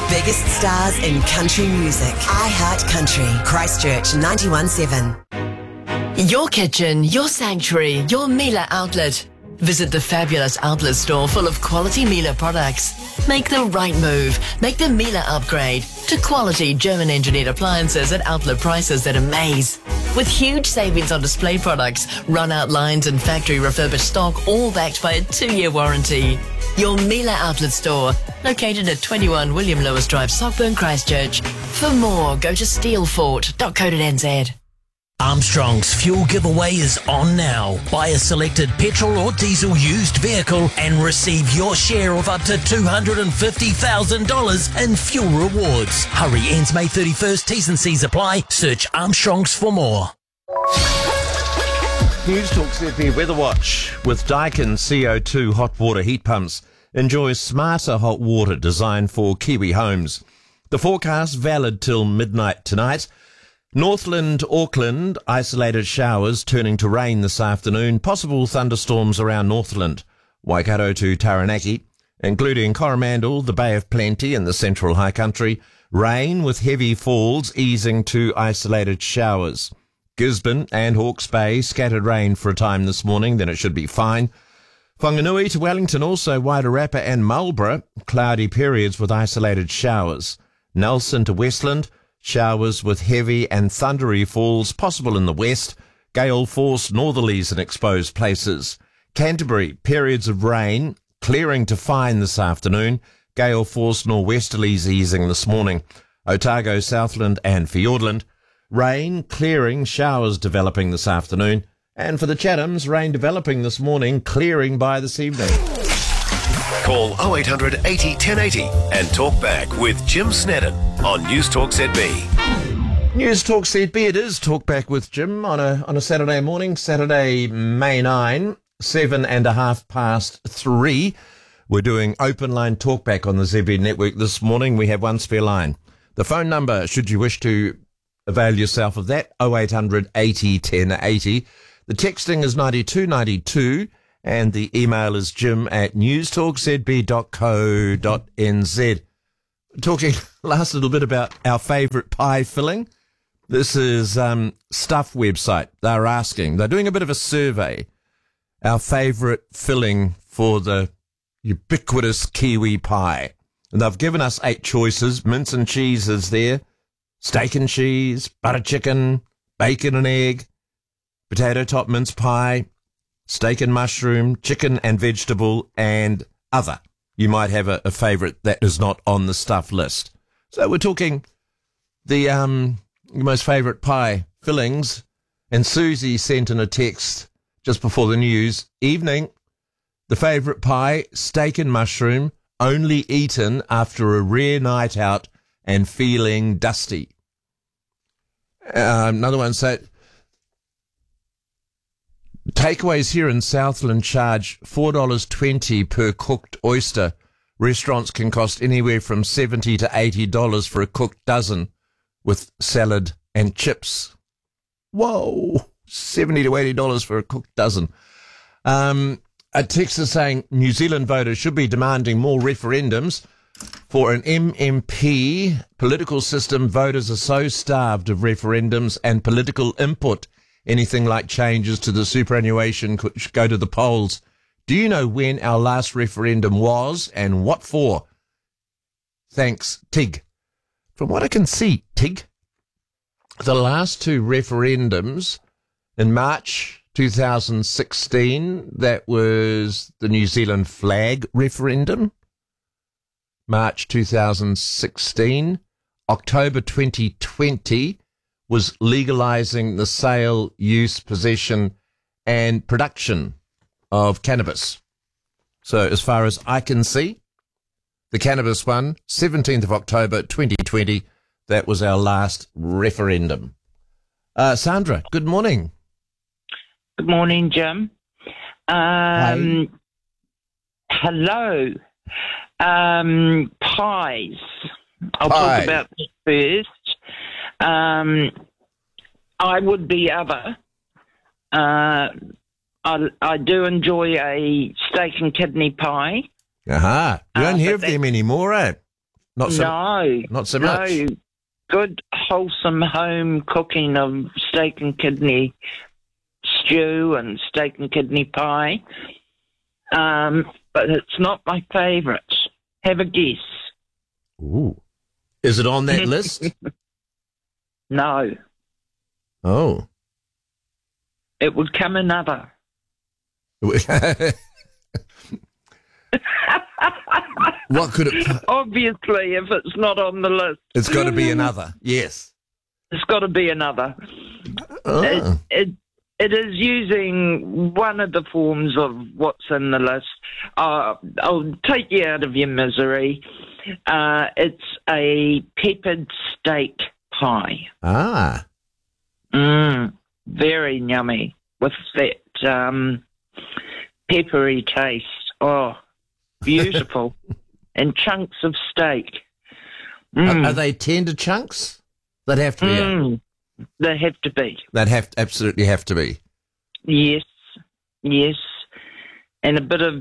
biggest stars in country music. I Heart Country. Christchurch 91.7. Your kitchen, your sanctuary, your Miele outlet. Visit the fabulous outlet store full of quality Miele products. Make the right move. Make the Miele upgrade to quality German-engineered appliances at outlet prices that amaze. With huge savings on display products, run-out lines and factory refurbished stock, all backed by a 2-year warranty. Your Miele outlet store, located at 21 William Lewis Drive, Sockburn, Christchurch. For more, go to steelfort.co.nz. Armstrong's fuel giveaway is on now. Buy a selected petrol or diesel used vehicle and receive your share of up to $250,000 in fuel rewards. Hurry, ends May 31st. T's and C's apply. Search Armstrong's for more. News Talk ZB Weather Watch. With Daikin CO2 hot water heat pumps, enjoy smarter hot water designed for Kiwi homes. The forecast valid till midnight tonight. Northland, Auckland, isolated showers turning to rain this afternoon. Possible thunderstorms around Northland, Waikato to Taranaki, including Coromandel, the Bay of Plenty and the Central High Country. Rain with heavy falls easing to isolated showers. Gisborne and Hawke's Bay, scattered rain for a time this morning, then it should be fine. Whanganui to Wellington, also Wairarapa and Marlborough, cloudy periods with isolated showers. Nelson to Westland, showers with heavy and thundery falls possible in the west. Gale force northerlies in exposed places. Canterbury, periods of rain, clearing to fine this afternoon. Gale force norwesterlies easing this morning. Otago, Southland and Fiordland, rain, clearing, showers developing this afternoon. And for the Chathams, rain developing this morning, clearing by this evening. Call 0800 80 1080 and talk back with Jim Snedden on News Talk ZB. News Talk ZB, it is Talk Back with Jim on a Saturday morning, Saturday, May 9, 3:07. We're doing open line talk back on the ZB network this morning. We have one spare line. The phone number, should you wish to avail yourself of that, 0800 80 1080. The texting is 9292. And the email is jim@newstalkzb.co.nz. Talking last little bit about our favourite pie filling. This is Stuff website. They're doing a bit of a survey. Our favourite filling for the ubiquitous Kiwi pie. And they've given us 8 choices. Mince and cheese is there. Steak and cheese, butter chicken, bacon and egg, potato top mince pie, steak and mushroom, chicken and vegetable, and other. You might have a favourite that is not on the stuff list. So we're talking the most favourite pie fillings. And Susie sent in a text just before the news. Evening, the favourite pie, steak and mushroom, only eaten after a rare night out and feeling dusty. Another one said, takeaways here in Southland charge $4.20 per cooked oyster. Restaurants can cost anywhere from $70 to $80 for a cooked dozen with salad and chips. Whoa, $70 to $80 for a cooked dozen. A text is saying New Zealand voters should be demanding more referendums for an MMP political system. Voters are so starved of referendums and political input. Anything like changes to the superannuation could go to the polls. Do you know when our last referendum was and what for? Thanks, Tig. From what I can see, Tig, the last 2 referendums in March 2016, that was the New Zealand flag referendum. March 2016, October 2020, was legalizing the sale, use, possession, and production of cannabis. So as far as I can see, the cannabis one, 17th of October 2020, that was our last referendum. Sandra, good morning. Good morning, Jim. Hi. Hello. Pies. I'll talk about that first. I would be other. I do enjoy a steak and kidney pie. You don't hear of them anymore, eh? Not so. No. Not so much. No. Good, wholesome home cooking of steak and kidney stew and steak and kidney pie. But it's not my favourite. Have a guess. Ooh. Is it on that list? No. Oh. It would come another. What could it... Obviously, if it's not on the list. It's got to be another. Yes. It's got to be another. Oh. It is using one of the forms of what's in the list. I'll take you out of your misery. It's a peppered steak pie. Ah. Very yummy with that peppery taste. Oh, beautiful. And chunks of steak. Are they tender chunks? They'd have to be. They have to be. They'd absolutely have to be. Yes. And a bit of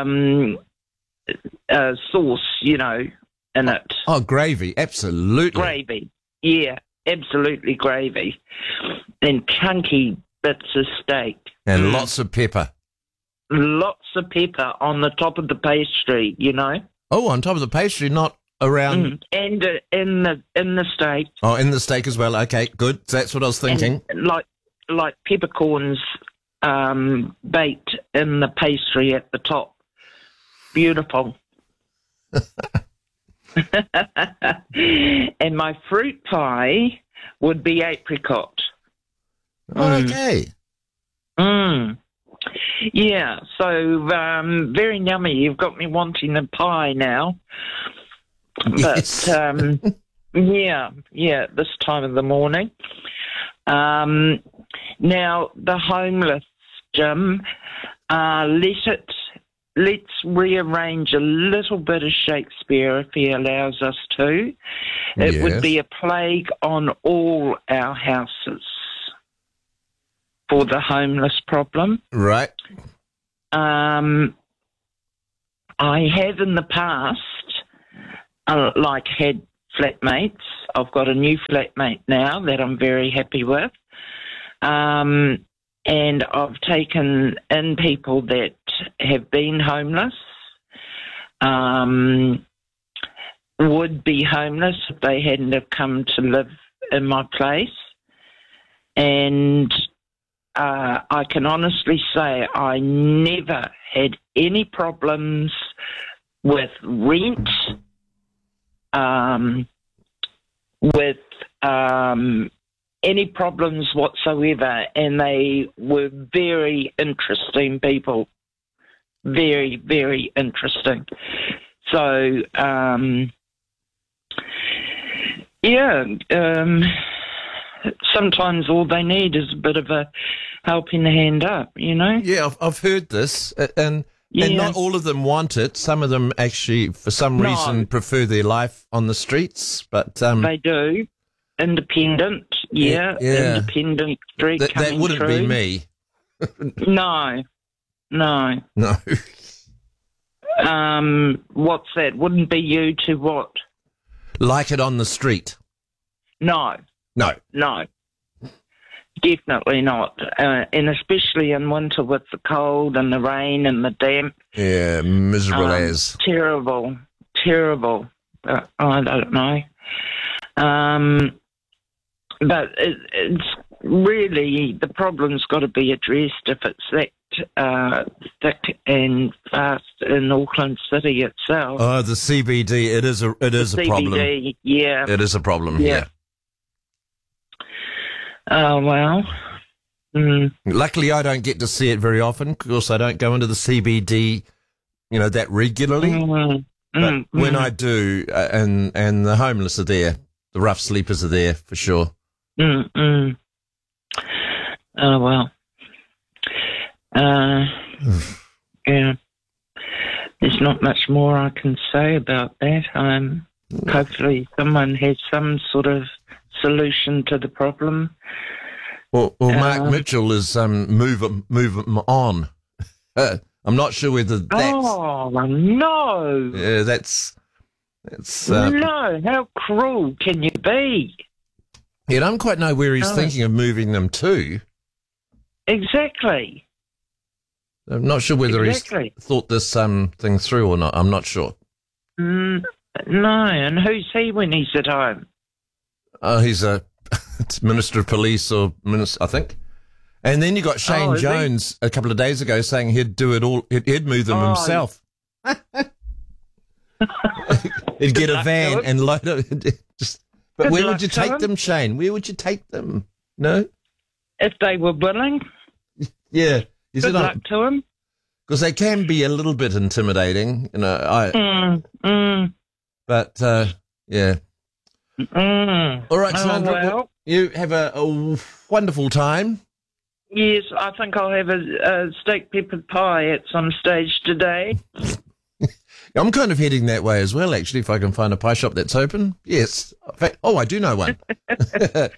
sauce, in it. Oh, gravy, absolutely. Gravy, yeah, absolutely gravy. And chunky bits of steak. And lots of pepper. Lots of pepper on the top of the pastry, Oh, on top of the pastry, not around... And in the steak. Oh, in the steak as well. Okay, good. That's what I was thinking. And like peppercorns baked in the pastry at the top. Beautiful. And my fruit pie would be apricot. Okay. Yeah, so very yummy. You've got me wanting a pie now. But, Yes. yeah, this time of the morning. Now, the homeless, Jim, let's rearrange a little bit of Shakespeare if he allows us to. It would be a plague on all our houses for the homeless problem. Right. I have in the past, had flatmates. I've got a new flatmate now that I'm very happy with. And I've taken in people that have been homeless, would be homeless if they hadn't have come to live in my place. And I can honestly say I never had any problems with rent, with any problems whatsoever, and they were very interesting people. Very, very interesting. So, sometimes all they need is a bit of a helping hand up, Yeah, I've heard this, and not all of them want it. Some of them actually, for some reason, prefer their life on the streets. But they do. Independent, independent street coming that wouldn't through. be me. No. What's that? Wouldn't be you to what? Like it on the street. No. Definitely not. And especially in winter with the cold and the rain and the damp. Yeah, miserable as. Terrible. I don't know. But it's really, the problem's got to be addressed if it's that thick and fast in Auckland City itself. Oh, the CBD, it is a problem. CBD, yeah. It is a problem, yeah. Oh, well. Luckily, I don't get to see it very often because I don't go into the CBD, that regularly. But when I do, and the homeless are there, the rough sleepers are there for sure. Oh, well. Yeah. There's not much more I can say about that. Hopefully someone has some sort of solution to the problem. Well, Mark Mitchell is move 'em on. I'm not sure whether that's... Oh, no. Yeah, that's It's No, how cruel can you be? I don't quite know where he's No. thinking of moving them to. Exactly. I'm not sure whether Exactly. he's thought this thing through or not. I'm not sure. No, and who's he when he's at home? Oh, he's a Minister of Police or Minister, I think. And then you got Shane is he? Jones a couple of days ago saying he'd do it all. He'd move them himself. He'd get a van and load it. But Good where luck would you to take him. them, Shane? Where would you take them? No? If they were willing, Yeah. Is good it luck to him. because they can be a little bit intimidating, But yeah. All right, Sandra. well, You have a wonderful time. yes, I think I'll have a steak peppered pie at some stage today. I'm kind of heading that way as well, actually, if I can find a pie shop that's open. Yes. In fact, I do know one. I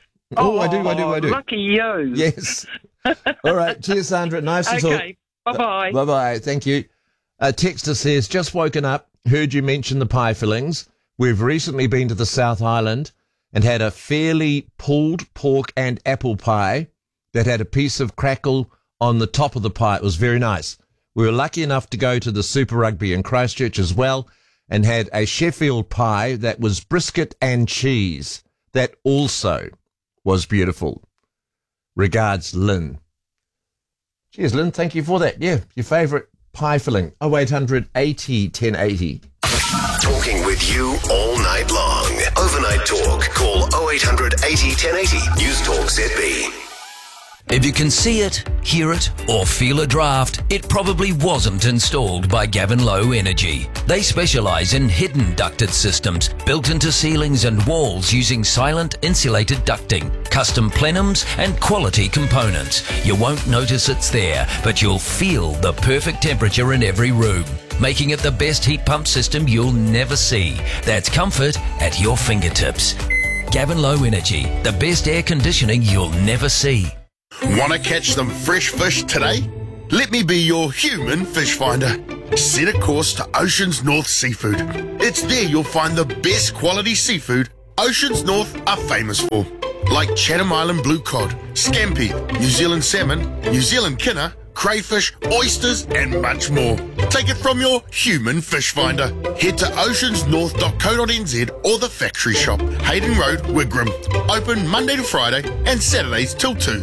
do. Lucky you. Yes. All right. Cheers, Sandra. Nice to talk. Okay, bye-bye. Bye-bye. Thank you. Texter says, just woken up, heard you mention the pie fillings. We've recently been to the South Island and had a fairly pulled pork and apple pie that had a piece of crackle on the top of the pie. It was very nice. We were lucky enough to go to the Super Rugby in Christchurch as well and had a Sheffield pie that was brisket and cheese. That also was beautiful. Regards, Lynn. Cheers, Lynn. Thank you for that. Yeah, your favourite pie filling. 0800 80 1080. Talking with you all night long. Overnight talk. Call 0800 80 1080. News Talk ZB. If you can see it, hear it, or feel a draft, it probably wasn't installed by Gavin Low Energy. They specialise in hidden ducted systems built into ceilings and walls using silent insulated ducting, custom plenums and quality components. You won't notice it's there, but you'll feel the perfect temperature in every room, making it the best heat pump system you'll never see. That's comfort at your fingertips. Gavin Low Energy, the best air conditioning you'll never see. Want to catch some fresh fish today? Let me be your human fish finder. Set a course to Oceans North Seafood. It's there you'll find the best quality seafood Oceans North are famous for, like Chatham Island blue cod, scampi, New Zealand salmon, New Zealand kinner, crayfish, oysters, and much more. Take it from your human fish finder. Head to oceansnorth.co.nz or the factory shop, Hayden Road, Wigram. Open Monday to Friday and Saturdays till 2.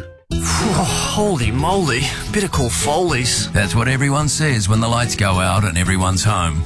Holy moly, better call Foley's. That's what everyone says when the lights go out and everyone's home.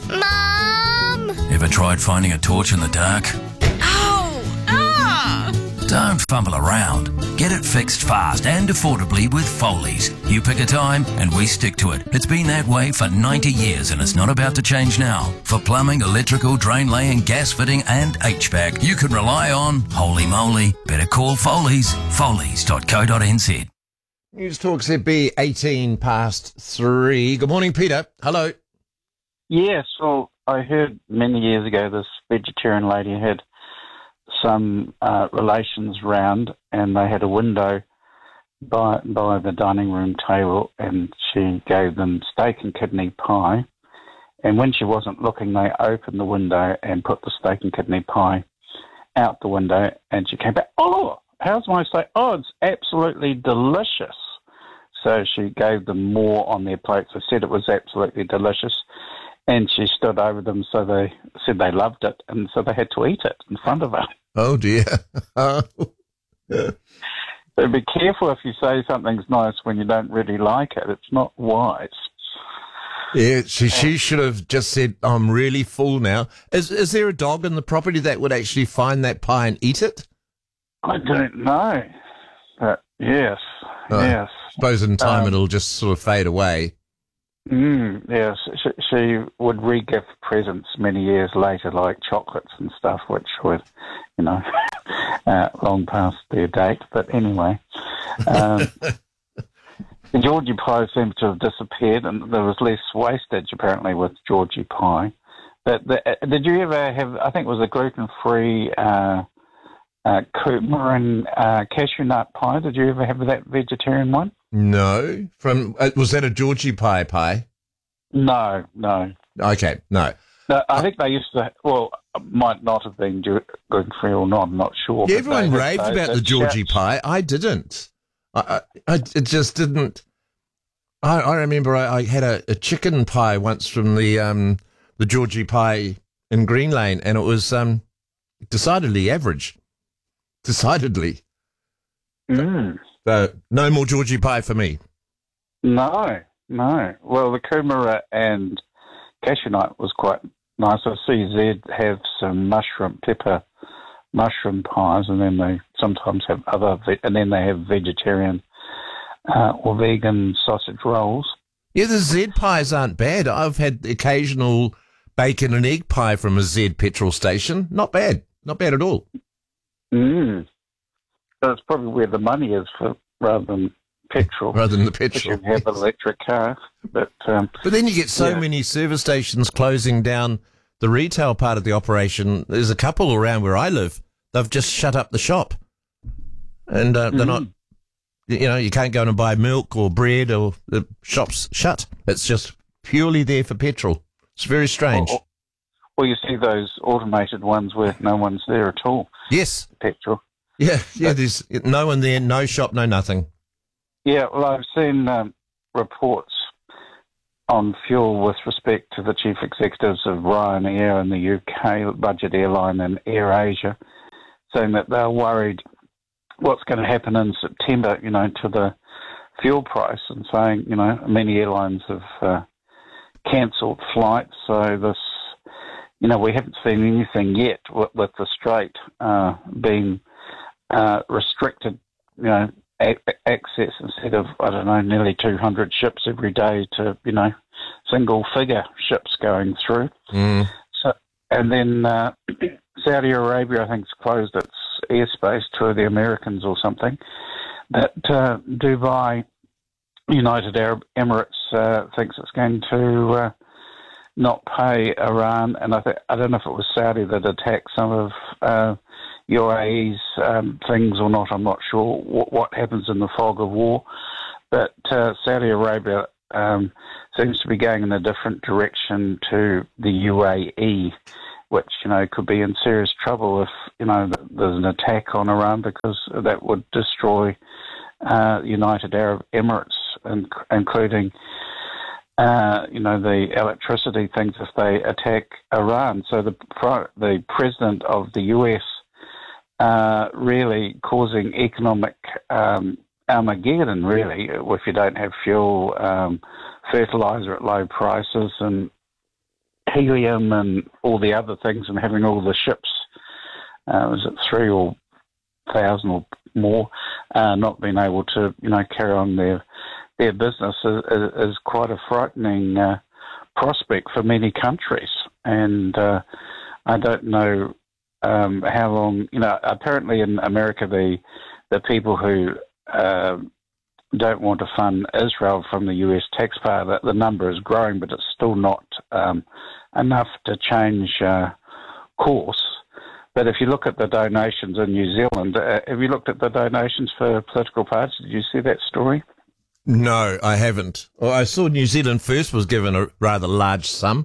Mum! Ever tried finding a torch in the dark? Ow! Ah! Don't fumble around. Get it fixed fast and affordably with Foley's. You pick a time and we stick to it. It's been that way for 90 years and it's not about to change now. For plumbing, electrical, drain laying, gas fitting and HVAC, you can rely on, holy moly, better call Foley's. Foley's.co.nz. News Talk ZB 18 past 3. Good morning, Peter. Hello. Yes, well, I heard many years ago this vegetarian lady had some relations round and they had a window by the dining room table and she gave them steak and kidney pie. And when she wasn't looking, they opened the window and put the steak and kidney pie out the window and she came back, oh, how's my steak? Oh, it's absolutely delicious. So she gave them more on their plates. They said it was absolutely delicious. And she stood over them, so they said they loved it, and so they had to eat it in front of her. Oh, dear. So be careful if you say something's nice when you don't really like it. It's not wise. Yeah, she should have just said, I'm really full now. Is there a dog in the property that would actually find that pie and eat it? I don't know. But yes, yes. I suppose in time it'll just sort of fade away. Yes, she would re-gift presents many years later, like chocolates and stuff, which were, long past their date. But anyway, the Georgie pie seems to have disappeared, and there was less wastage apparently with Georgie pie. But did you ever have? I think it was a gluten-free coumarin cashew nut pie. Did you ever have that vegetarian one? No. Was that a Georgie pie? No. Okay, no. No, I think they used to. Well, might not have been gluten-free or not. I'm not sure. Yeah, but everyone they raved had about those the Georgie chaps. pie. I didn't. I it just didn't. I remember I had a chicken pie once from the Georgie pie in Green Lane, and it was decidedly average. Decidedly. Mm. So no more Georgie pie for me. No. Well, the kumara and cashew nut was quite nice. I see Zed have some pepper mushroom pies, and then they sometimes have and then they have vegetarian or vegan sausage rolls. Yeah, the Z pies aren't bad. I've had the occasional bacon and egg pie from a Z petrol station. Not bad. Not bad at all. Mm. So it's probably where the money is rather than petrol. Rather than the petrol. You have an electric car. But then you get so many service stations closing down the retail part of the operation. There's a couple around where I live. They've just shut up the shop. And they're not, you can't go in and buy milk or bread, or the shop's shut. It's just purely there for petrol. It's very strange. Well, you see those automated ones where no one's there at all. Yes. Petrol. Yeah, there's no one there, no shop, no nothing. Yeah, well, I've seen reports on fuel with respect to the chief executives of Ryanair in the UK, budget airline, and AirAsia, saying that they're worried what's going to happen in September, to the fuel price, and saying, many airlines have cancelled flights. So this, we haven't seen anything yet with the Strait being restricted, access instead of, nearly 200 ships every day to, single figure ships going through. Mm. So, and then Saudi Arabia, I think, has closed its airspace to the Americans or something. That Dubai, United Arab Emirates thinks it's going to not pay Iran, and I don't know if it was Saudi that attacked some of UAE's things or not. I'm not sure what happens in the fog of war, but Saudi Arabia seems to be going in a different direction to the UAE, which could be in serious trouble if there's an attack on Iran, because that would destroy United Arab Emirates, including the electricity things if they attack Iran. So the president of the US really causing economic Armageddon, really, if you don't have fuel, fertilizer at low prices, and helium and all the other things, and having all the ships, was it 3,000 or more, not being able to, carry on their business is quite a frightening prospect for many countries. And I don't know how long, apparently in America, the people who don't want to fund Israel from the US taxpayer, that the number is growing, but it's still not enough to change course. But if you look at the donations in New Zealand, have you looked at the donations for political parties? Did you see that story? No, I haven't. Well, I saw New Zealand First was given a rather large sum.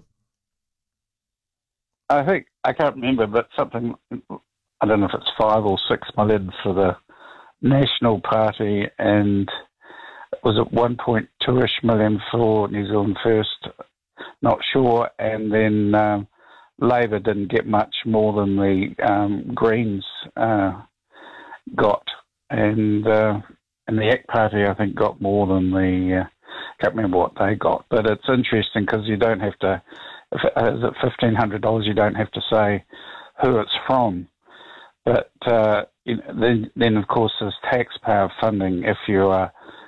I think, I can't remember, but something, I don't know if it's 5 or 6 million for the National Party, and was it 1.2-ish million for New Zealand First? Not sure. And then Labour didn't get much more than the Greens got, and the ACT Party, I think, got more than the. Can't remember what they got, but it's interesting because you don't have to. If it is at $1,500, you don't have to say who it's from. But then of course there's taxpayer funding. If you are,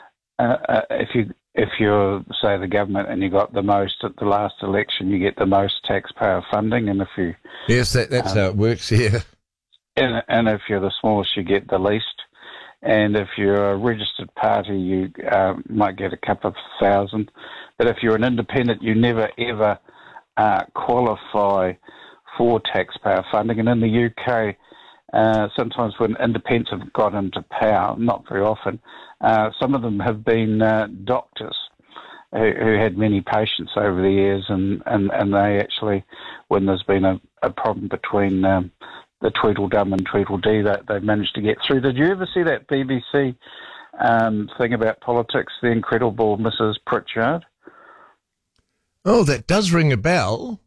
if you're say the government and you got the most at the last election, you get the most taxpayer funding, and if you that's how it works. Yeah, and if you're the smallest, you get the least. And if you're a registered party, you might get a couple of thousand. But if you're an independent, you never ever qualify for taxpayer funding. And in the UK, sometimes when independents have got into power, not very often, some of them have been doctors. who had many patients over the years, and they actually, when there's been a problem between the Tweedledum and Tweedledee, they've managed to get through. Did you ever see that BBC thing about politics, The Incredible Mrs. Pritchard? Oh, that does ring a bell.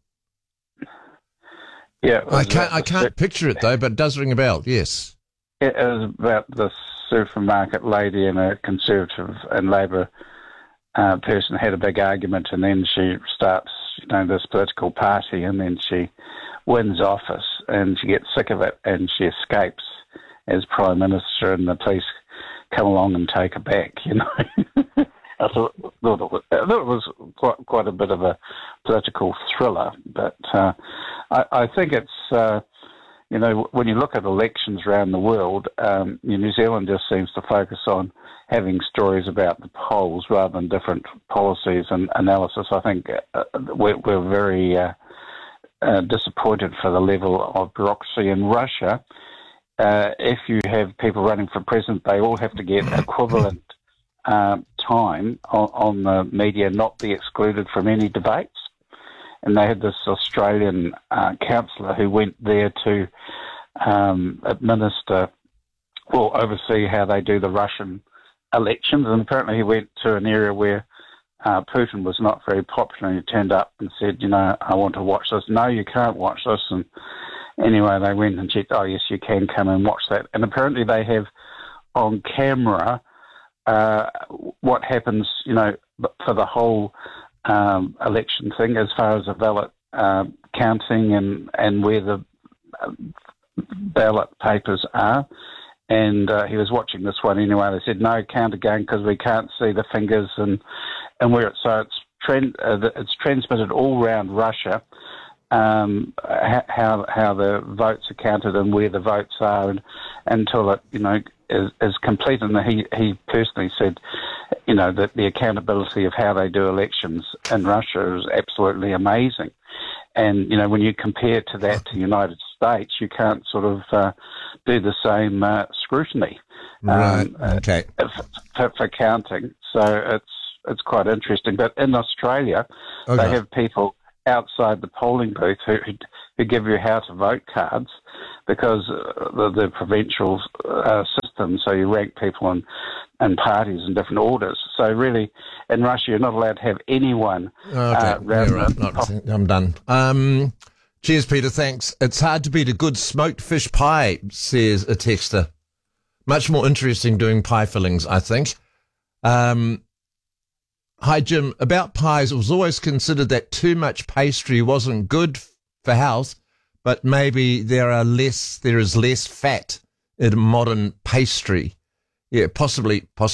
Yeah, I can't picture it though, but it does ring a bell. Yes, it was about this supermarket lady and a Conservative and Labor person had a big argument, and then she starts, this political party, and then she wins office, and she gets sick of it, and she escapes as Prime Minister, and the police come along and take her back. I thought it was quite a bit of a political thriller, but I think it's, when you look at elections around the world, New Zealand just seems to focus on having stories about the polls rather than different policies and analysis. I think we're very disappointed for the level of bureaucracy in Russia. If you have people running for president, they all have to get equivalent time on the media, not be excluded from any debates. And they had this Australian councillor who went there to oversee how they do the Russian elections. And apparently he went to an area where Putin was not very popular, and he turned up and said, I want to watch this. No, you can't watch this. And anyway, they went and checked, oh, yes, you can come and watch that. And apparently they have on camera what happens, for the whole election thing, as far as the ballot counting and where the ballot papers are. And he was watching this one anyway. They said, no, count again because we can't see the fingers and where it's. So it's transmitted all around Russia, how the votes are counted and where the votes are, until it is complete. And he personally said, that the accountability of how they do elections in Russia is absolutely amazing. And when you compare to that to the United States, you can't sort of do the same scrutiny, right? Okay, for counting. So it's quite interesting. But in Australia, they have people outside the polling booth who give you how to vote cards, because the provincial system, so you rank people in parties in different orders. So really, in Russia, you're not allowed to have anyone I'm done. Cheers, Peter, thanks. It's hard to beat a good smoked fish pie, says a texter. Much more interesting doing pie fillings, I think. Hi, Jim. About pies, it was always considered that too much pastry wasn't good for health, but maybe there is less fat in modern pastry. Yeah, possibly